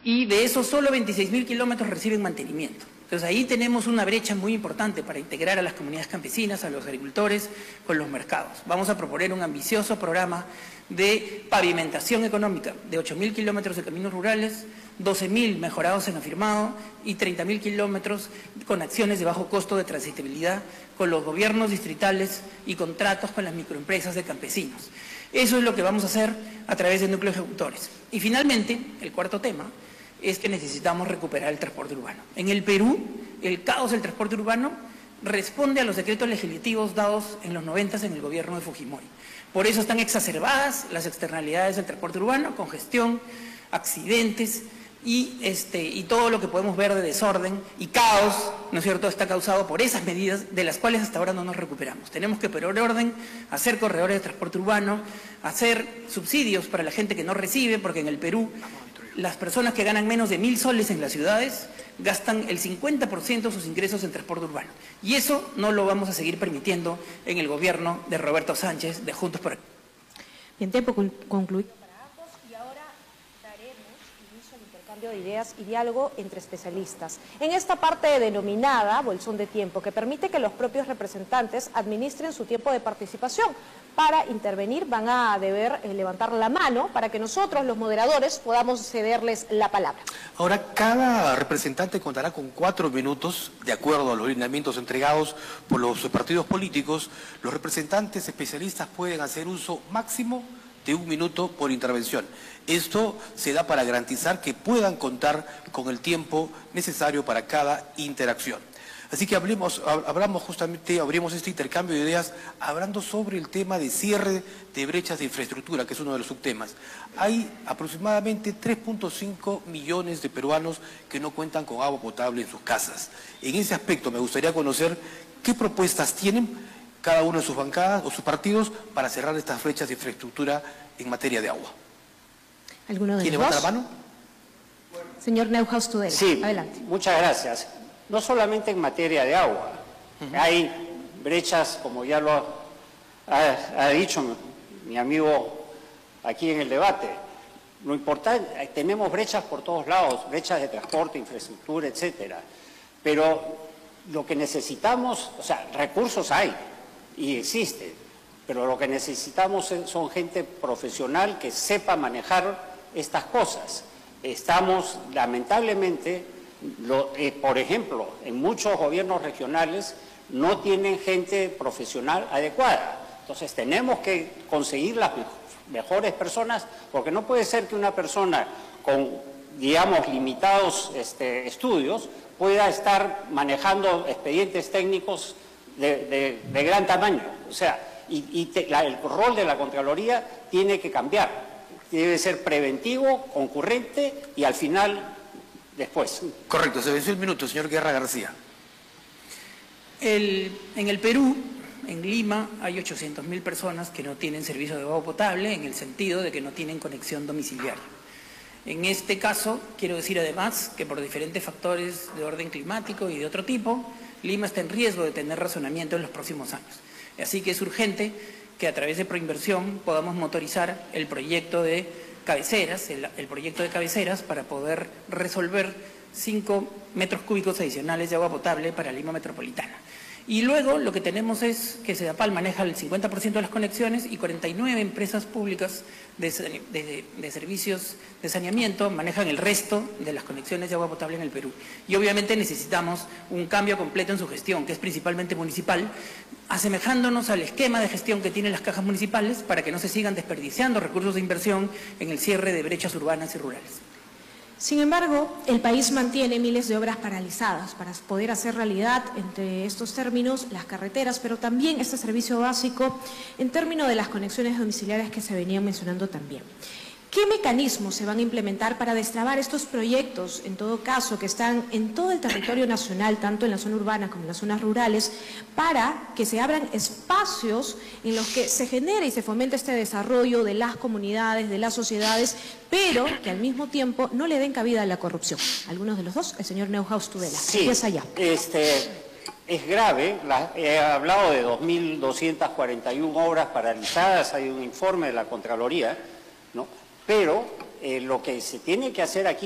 y de esos solo 26.000 kilómetros reciben mantenimiento. Entonces ahí tenemos una brecha muy importante para integrar a las comunidades campesinas, a los agricultores, con los mercados. Vamos a proponer un ambicioso programa de pavimentación económica de 8.000 kilómetros de caminos rurales, 12.000 mejorados en afirmado y 30.000 kilómetros con acciones de bajo costo de transitabilidad con los gobiernos distritales y contratos con las microempresas de campesinos. Eso es lo que vamos a hacer a través de núcleos ejecutores. Y finalmente, el cuarto tema es que necesitamos recuperar el transporte urbano. En el Perú, el caos del transporte urbano responde a los decretos legislativos dados en los 90 en el gobierno de Fujimori. Por eso están exacerbadas las externalidades del transporte urbano, congestión, accidentes y todo lo que podemos ver de desorden y caos, ¿no es cierto?, está causado por esas medidas de las cuales hasta ahora no nos recuperamos. Tenemos que poner orden, hacer corredores de transporte urbano, hacer subsidios para la gente que no recibe, porque en el Perú las personas que ganan menos de 1.000 soles en las ciudades gastan el 50% de sus ingresos en transporte urbano. Y eso no lo vamos a seguir permitiendo en el gobierno de Roberto Sánchez, de Juntos por el Cambio. Bien, tiempo concluido para ambos y ahora daremos inicio al intercambio de ideas y diálogo entre especialistas. En esta parte denominada bolsón de tiempo, que permite que los propios representantes administren su tiempo de participación. Para intervenir van a deber levantar la mano para que nosotros, los moderadores, podamos cederles la palabra. Ahora, cada representante contará con 4 minutos, de acuerdo a los lineamientos entregados por los partidos políticos. Los representantes especialistas pueden hacer uso máximo de 1 minuto por intervención. Esto se da para garantizar que puedan contar con el tiempo necesario para cada interacción. Así que abrimos este intercambio de ideas hablando sobre el tema de cierre de brechas de infraestructura, que es uno de los subtemas. Hay aproximadamente 3.5 millones de peruanos que no cuentan con agua potable en sus casas. En ese aspecto me gustaría conocer qué propuestas tienen cada uno de sus bancadas o sus partidos para cerrar estas brechas de infraestructura en materia de agua. ¿Alguno de ¿Quién los levanta dos? la mano? Señor Neuhaus Tudela, sí, adelante. Muchas gracias. No solamente en materia de agua, hay brechas, como ya lo ha dicho mi amigo aquí en el debate. Lo importante, tenemos brechas por todos lados, brechas de transporte, infraestructura, etcétera. Pero lo que necesitamos, o sea, recursos hay y existen, pero lo que necesitamos son gente profesional que sepa manejar estas cosas. Estamos, lamentablemente, por ejemplo, en muchos gobiernos regionales no tienen gente profesional adecuada. Entonces tenemos que conseguir las mejores personas, porque no puede ser que una persona con, digamos, limitados estudios pueda estar manejando expedientes técnicos de gran tamaño. O sea, el rol de la Contraloría tiene que cambiar. Debe ser preventivo, concurrente y al final después. Correcto, se venció el minuto, señor Guerra García. En el Perú, en Lima, hay 800.000 personas que no tienen servicio de agua potable en el sentido de que no tienen conexión domiciliaria. En este caso, quiero decir además que por diferentes factores de orden climático y de otro tipo, Lima está en riesgo de tener razonamiento en los próximos años. Así que es urgente que a través de Proinversión podamos motorizar el proyecto de cabeceras, el proyecto de cabeceras para poder resolver 5 metros cúbicos adicionales de agua potable para Lima metropolitana. Y luego lo que tenemos es que Sedapal maneja el 50% de las conexiones y 49 empresas públicas de servicios de saneamiento manejan el resto de las conexiones de agua potable en el Perú. Y obviamente necesitamos un cambio completo en su gestión, que es principalmente municipal, asemejándonos al esquema de gestión que tienen las cajas municipales para que no se sigan desperdiciando recursos de inversión en el cierre de brechas urbanas y rurales. Sin embargo, el país mantiene miles de obras paralizadas para poder hacer realidad, entre estos términos, las carreteras, pero también este servicio básico en términos de las conexiones domiciliarias que se venían mencionando también. ¿Qué mecanismos se van a implementar para destrabar estos proyectos, en todo caso, que están en todo el territorio nacional, tanto en la zona urbana como en las zonas rurales, para que se abran espacios en los que se genere y se fomente este desarrollo de las comunidades, de las sociedades, pero que al mismo tiempo no le den cabida a la corrupción? Algunos de los dos, el señor Neuhaus Tudela. Sí, empieza ya. Es grave, he hablado de 2.241 obras paralizadas, hay un informe de la Contraloría, ¿no? Pero lo que se tiene que hacer aquí